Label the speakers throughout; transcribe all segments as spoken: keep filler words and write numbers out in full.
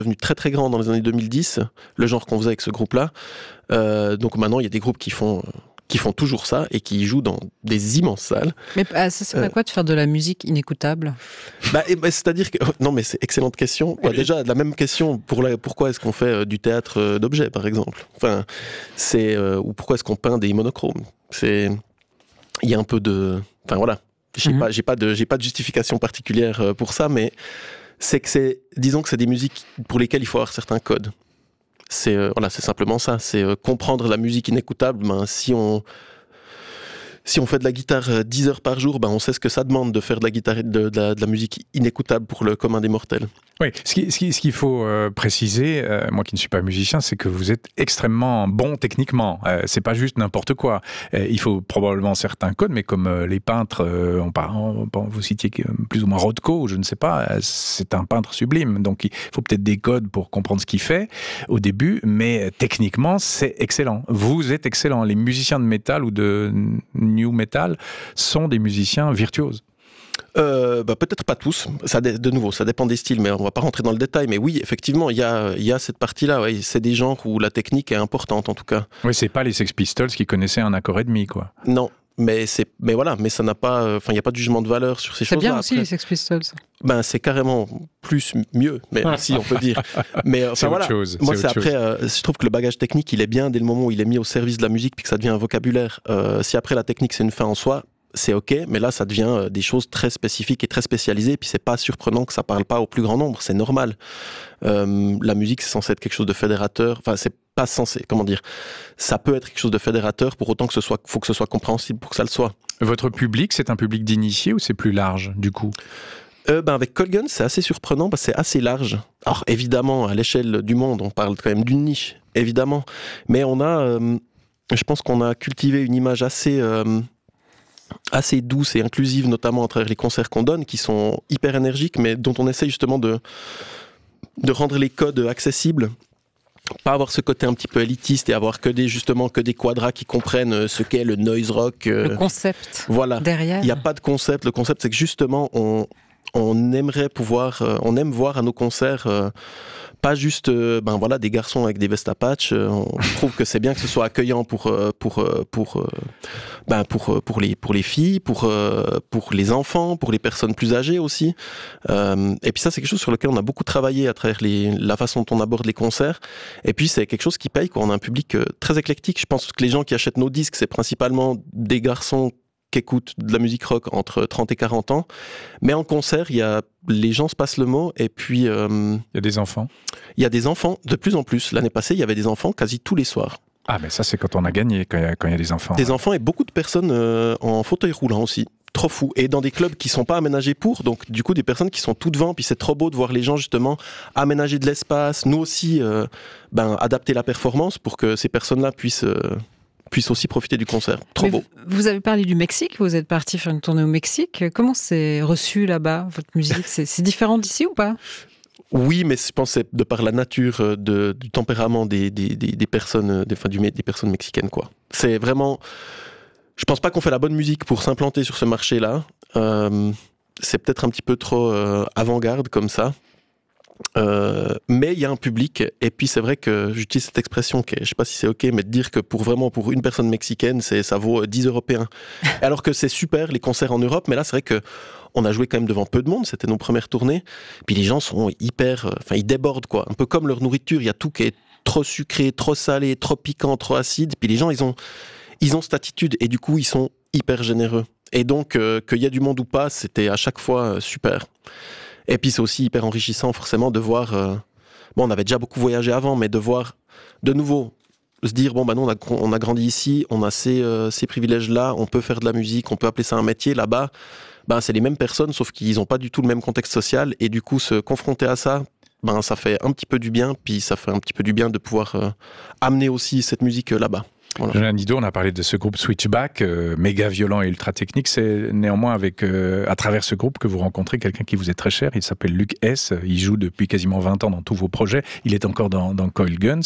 Speaker 1: devenu très très grand dans les années deux mille dix, le genre qu'on faisait avec ce groupe-là. Euh, donc maintenant, il y a des groupes qui font, qui font toujours ça et qui jouent dans des immenses salles.
Speaker 2: Mais ah, ça, c'est pas euh, quoi de faire de la musique inécoutable ?
Speaker 1: bah, et, bah, C'est-à-dire que... Non, mais c'est excellente question. Bah, déjà, la même question, pour la, pourquoi est-ce qu'on fait euh, du théâtre euh, d'objets, par exemple ? Enfin, c'est... Euh, ou pourquoi est-ce qu'on peint des monochromes ? C'est... Il y a un peu de... Enfin, voilà. J'ai mm-hmm. pas, j'ai pas de, j'ai pas de justification particulière pour ça, mais c'est que c'est, disons que c'est des musiques pour lesquelles il faut avoir certains codes. C'est, euh, voilà, c'est simplement ça. C'est euh, comprendre la musique inécoutable. Ben, si on, si on fait de la guitare dix heures par jour, ben, on sait ce que ça demande de faire de la guitare, de, de, la, de la musique inécoutable pour le commun des mortels.
Speaker 3: Oui, ce, qui, ce, qui, ce qu'il faut euh, préciser, euh, moi qui ne suis pas musicien, c'est que vous êtes extrêmement bon techniquement. Euh, c'est pas juste n'importe quoi. Euh, il faut probablement certains codes, mais comme euh, les peintres, euh, on parle, on, vous citiez plus ou moins Rothko, je ne sais pas, euh, c'est un peintre sublime. Donc il faut peut-être des codes pour comprendre ce qu'il fait au début, mais techniquement, c'est excellent. Vous êtes excellent. Les musiciens de métal ou de new metal sont des musiciens virtuoses.
Speaker 1: Euh, bah, peut-être pas tous, ça, de nouveau, ça dépend des styles, mais on va pas rentrer dans le détail. Mais oui, effectivement, il y a, y a cette partie-là. Ouais. C'est des genres où la technique est importante, en tout cas.
Speaker 3: Oui, c'est pas les Sex Pistols qui connaissaient un accord et demi, quoi.
Speaker 1: Non, mais c'est, mais voilà, mais ça n'a pas, enfin, il y a pas de jugement de valeur sur ces
Speaker 2: c'est
Speaker 1: choses-là.
Speaker 2: C'est bien aussi
Speaker 1: après.
Speaker 2: Les Sex Pistols.
Speaker 1: Ben, c'est carrément plus mieux, mais si on peut dire. Mais enfin,
Speaker 3: c'est
Speaker 1: voilà.
Speaker 3: autre chose.
Speaker 1: Moi,
Speaker 3: c'est
Speaker 1: c'est
Speaker 3: autre
Speaker 1: après.
Speaker 3: chose.
Speaker 1: Euh, je trouve que le bagage technique, il est bien dès le moment où il est mis au service de la musique, puis que ça devient un vocabulaire. Euh, si après la technique, c'est une fin en soi. C'est ok, mais là, ça devient des choses très spécifiques et très spécialisées, et puis c'est pas surprenant que ça parle pas au plus grand nombre, c'est normal. Euh, la musique, c'est censé être quelque chose de fédérateur, enfin, c'est pas censé, comment dire, ça peut être quelque chose de fédérateur, pour autant que ce soit, faut que ce soit compréhensible pour que ça le soit.
Speaker 3: Votre public, c'est un public d'initiés ou c'est plus large, du coup ?
Speaker 1: Euh, ben avec Colgun, c'est assez surprenant parce que c'est assez large. Alors évidemment, à l'échelle du monde, on parle quand même d'une niche, évidemment, mais on a, euh, je pense qu'on a cultivé une image assez... Euh, assez douce et inclusive, notamment à travers les concerts qu'on donne, qui sont hyper énergiques, mais dont on essaye justement de, de rendre les codes accessibles. Pas avoir ce côté un petit peu élitiste et avoir que des, justement, que des quadras qui comprennent ce qu'est le noise rock. Euh,
Speaker 2: le concept
Speaker 1: voilà.
Speaker 2: derrière.
Speaker 1: Il n'y a pas de concept. Le concept, c'est que justement, on, on aimerait pouvoir, euh, on aime voir à nos concerts euh, pas juste euh, ben voilà, des garçons avec des vestes à patch. Euh, on trouve que c'est bien que ce soit accueillant pour, euh, pour, euh, pour, euh, ben pour, pour, les, pour les filles, pour, euh, pour les enfants, pour les personnes plus âgées aussi. Euh, et puis ça, c'est quelque chose sur lequel on a beaucoup travaillé à travers les, la façon dont on aborde les concerts. Et puis c'est quelque chose qui paye, quoi. On a un public euh, très éclectique. Je pense que les gens qui achètent nos disques, c'est principalement des garçons qui écoutent de la musique rock entre trente et quarante ans. Mais en concert, il y a, les gens se passent le mot et puis... Euh,
Speaker 3: il y a des enfants.
Speaker 1: Il y a des enfants, de plus en plus. L'année passée, il y avait des enfants quasi tous les soirs.
Speaker 3: Ah, mais ça, c'est quand on a gagné, quand il y a, quand il y a des enfants.
Speaker 1: Des
Speaker 3: ouais.
Speaker 1: enfants et beaucoup de personnes euh, en fauteuil roulant aussi. Trop fou. Et dans des clubs qui sont pas aménagés pour, donc du coup des personnes qui sont tout devant, puis c'est trop beau de voir les gens justement aménager de l'espace, nous aussi euh, ben, adapter la performance pour que ces personnes-là puissent... Euh, puissent aussi profiter du concert. Trop
Speaker 2: Mais
Speaker 1: beau.
Speaker 2: Vous avez parlé du Mexique, vous êtes parti faire une tournée au Mexique. Comment c'est reçu là-bas, votre musique ? c'est, c'est différent d'ici ou pas ?
Speaker 1: Oui, mais je pense que c'est de par la nature, de, du tempérament des, des, des, des personnes, des, enfin, du, des personnes mexicaines, quoi. C'est vraiment... Je pense pas qu'on fait la bonne musique pour s'implanter sur ce marché-là. Euh, c'est peut-être un petit peu trop euh, avant-garde comme ça. Euh, mais il y a un public, et puis c'est vrai que j'utilise cette expression, qui est, je sais pas si c'est ok, mais de dire que pour vraiment pour une personne mexicaine, c'est, ça vaut dix Européens. Alors que c'est super les concerts en Europe, mais là c'est vrai que on a joué quand même devant peu de monde, c'était nos premières tournées, puis les gens sont hyper, enfin ils débordent quoi, un peu comme leur nourriture, il y a tout qui est trop sucré, trop salé, trop piquant, trop acide, puis les gens ils ont, ils ont cette attitude, et du coup ils sont hyper généreux. Et donc euh, qu'il y a du monde ou pas, c'était à chaque fois euh, super. Et puis c'est aussi hyper enrichissant forcément de voir, euh, bon on avait déjà beaucoup voyagé avant, mais de voir de nouveau, se dire bon bah nous on a, on a grandi ici, on a ces, euh, ces privilèges-là, on peut faire de la musique, on peut appeler ça un métier, là-bas, bah, c'est les mêmes personnes sauf qu'ils n'ont pas du tout le même contexte social et du coup se confronter à ça, ben, ça fait un petit peu du bien, puis ça fait un petit peu du bien de pouvoir euh, amener aussi cette musique euh, là-bas. Voilà.
Speaker 3: Julien Didot, on a parlé de ce groupe Switchback, euh, méga violent et ultra technique. C'est néanmoins avec, euh, à travers ce groupe que vous rencontrez quelqu'un qui vous est très cher. Il s'appelle Luc S. Il joue depuis quasiment vingt ans dans tous vos projets. Il est encore dans, dans Coil Guns.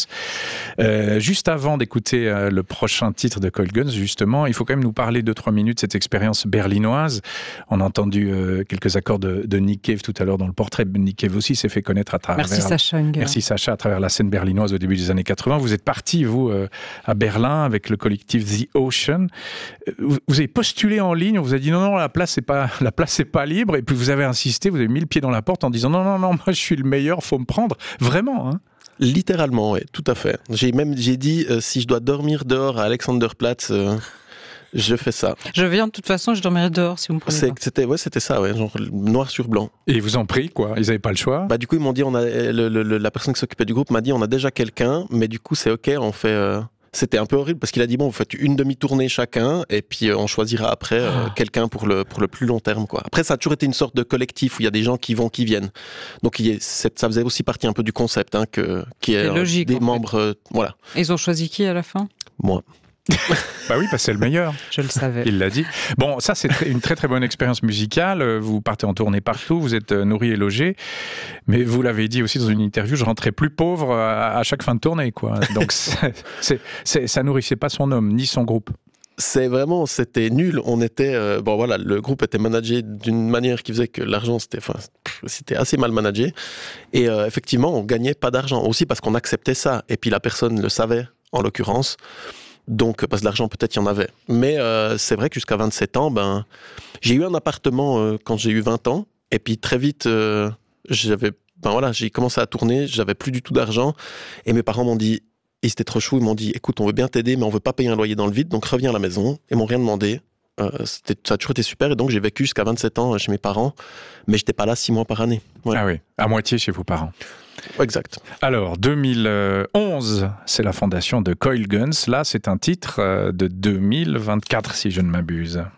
Speaker 3: Euh, juste avant d'écouter euh, le prochain titre de Coil Guns, justement, il faut quand même nous parler deux, trois minutes de cette expérience berlinoise. On a entendu euh, quelques accords de, de Nick Cave tout à l'heure dans le portrait. Nick Cave aussi s'est fait connaître à travers...
Speaker 2: Merci Sacha Unger.
Speaker 3: Merci Sacha, à travers la scène berlinoise au début des années quatre-vingts. Vous êtes parti, vous, euh, à Berlin, avec le collectif The Ocean. Vous, vous avez postulé en ligne, on vous a dit non, non, la place n'est pas, la place est pas libre, et puis vous avez insisté, vous avez mis le pied dans la porte en disant non, non, non, moi je suis le meilleur, faut me prendre. Vraiment, hein?
Speaker 1: Littéralement, oui, tout à fait. J'ai même j'ai dit, euh, si je dois dormir dehors à Alexanderplatz, euh, je fais ça.
Speaker 2: Je viens de toute façon, je dormirai dehors si vous me prenez
Speaker 1: C'est,
Speaker 2: pas.
Speaker 1: c'était, ouais, c'était ça, ouais, genre noir sur blanc.
Speaker 3: Et ils vous ont pris, quoi? Ils n'avaient pas le choix?
Speaker 1: Bah, du coup, ils m'ont dit, on a, le, le, la personne qui s'occupait du groupe m'a dit, on a déjà quelqu'un, mais du coup, c'est OK, on fait... Euh, c'était un peu horrible parce qu'il a dit, bon, vous faites une demi-tournée chacun et puis euh, on choisira après euh,
Speaker 3: Ah.
Speaker 1: quelqu'un pour le, pour le plus long terme, quoi. Après, ça a toujours été une sorte de collectif où il y a des gens qui vont, qui viennent. Donc, il y a, c'est, ça faisait aussi partie un peu du concept, hein, que, qui est,
Speaker 2: C'est logique,
Speaker 1: des
Speaker 2: en fait.
Speaker 1: membres, euh, voilà.
Speaker 2: Ils ont choisi qui à la fin?
Speaker 1: Moi.
Speaker 3: Bah oui, parce que c'est le meilleur.
Speaker 2: Je le savais.
Speaker 3: Il l'a dit. Bon, ça, c'est très- une très très bonne expérience musicale. Vous partez en tournée partout, vous êtes nourri et logé. Mais vous l'avez dit aussi dans une interview, je rentrais plus pauvre à, à chaque fin de tournée, quoi. Donc, c'est, c'est, c'est, ça nourrissait pas son homme, ni son groupe.
Speaker 1: C'est vraiment, c'était nul. On était, euh, bon voilà, le groupe était managé d'une manière qui faisait que l'argent, c'était, enfin, c'était assez mal managé. Et euh, effectivement, on gagnait pas d'argent aussi parce qu'on acceptait ça. Et puis la personne le savait, en l'occurrence. Donc, parce que l'argent, peut-être, il y en avait. Mais euh, c'est vrai que jusqu'à vingt-sept ans, ben, j'ai eu un appartement euh, quand j'ai eu vingt ans. Et puis, très vite, euh, j'avais, ben voilà, j'ai commencé à tourner. J'avais plus du tout d'argent. Et mes parents m'ont dit, ils étaient trop chauds, ils m'ont dit, écoute, on veut bien t'aider, mais on veut pas payer un loyer dans le vide. Donc, reviens à la maison. Ils m'ont rien demandé. Euh, c'était, ça a toujours été super. Et donc, j'ai vécu jusqu'à vingt-sept ans chez mes parents. Mais j'étais pas là six mois par année. Ouais.
Speaker 3: Ah oui, à moitié chez vos parents.
Speaker 1: Exact.
Speaker 3: Alors, deux mille onze, c'est la fondation de Coil Guns. Là, c'est un titre de deux mille vingt-quatre, si je ne m'abuse.